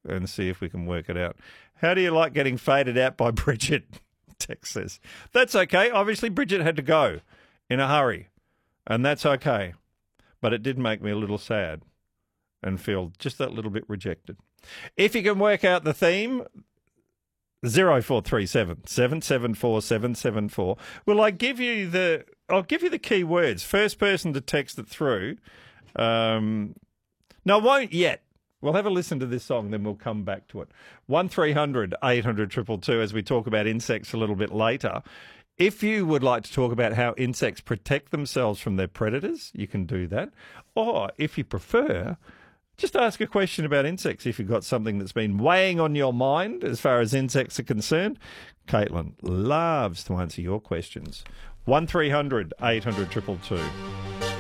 and see if we can work it out. How do you like getting faded out by Bridget? Tex says. That's okay. Obviously, Bridget had to go in a hurry, and that's okay. But it did make me a little sad and feel just that little bit rejected. If you can work out the theme, 0437 774 774. I'll give you the key words. First person to text it through. No, I won't yet. We'll have a listen to this song, then we'll come back to it. 1300 800 222 as we talk about insects a little bit later. If you would like to talk about how insects protect themselves from their predators, you can do that. Or if you prefer, just ask a question about insects if you've got something that's been weighing on your mind as far as insects are concerned. Caitlin loves to answer your questions. 1300 800 222.